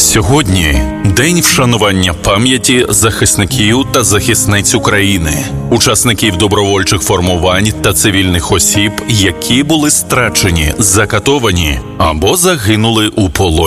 Сьогодні день вшанування пам'яті захисників та захисниць України, учасників добровольчих формувань та цивільних осіб, які були страчені, закатовані або загинули у полоні.